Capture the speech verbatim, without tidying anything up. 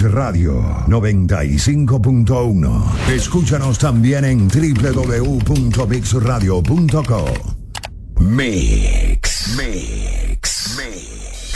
Mix Radio noventa y cinco punto uno. Escúchanos también en doble u doble u doble u punto mix radio punto co. Mix, Mix, Mix.